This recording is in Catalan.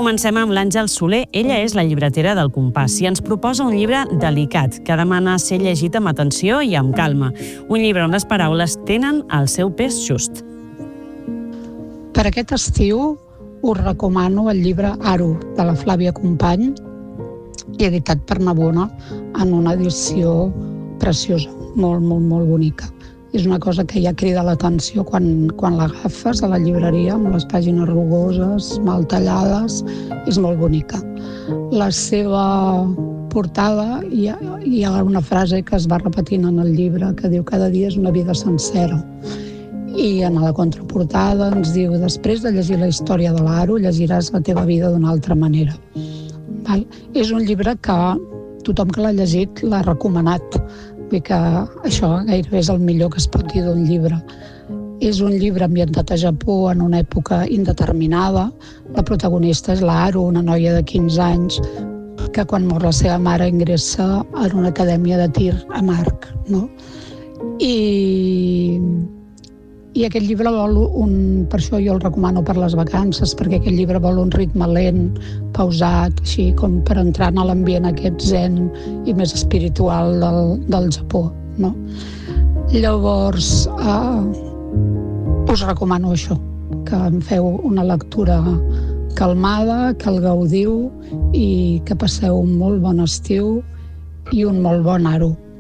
Comencem amb l'Àngel Soler. Ella és la llibretera del Compàs i ens proposa un llibre delicat que demana ser llegit amb atenció i amb calma. Un llibre on les paraules tenen el seu pes just. Per aquest estiu us recomano el llibre Aro, de la Flàvia Company, i editat per Navona en una edició preciosa, molt, molt, molt bonica. És una cosa que ja crida l'atenció quan l'agafes a la llibreria, amb les pàgines rugoses, mal tallades, és molt bonica. La seva portada, hi ha una frase que es va repetint en el llibre que diu «Cada dia és una vida sencera». I en la contraportada ens diu «Després de llegir la història de l'Aro, llegiràs la teva vida d'una altra manera». És un llibre que tothom que l'ha llegit l'ha recomanat. Vull dir que això gairebé és el millor que es pot dir d'un llibre. És un llibre ambientat a Japó en una època indeterminada. La protagonista és l'Aro, una noia de 15 anys, que quan mor la seva mare ingressa en una acadèmia de tir amb arc, no? I aquest llibre per això jo el recomano per les vacances, perquè aquest llibre vol un ritme lent, pausat, així com per entrar en l'ambient aquest zen i més espiritual del Japó, no? Llavors, us recomano això, que en feu una lectura calmada, que el gaudiu i que passeu un molt bon estiu i un molt bon Aro.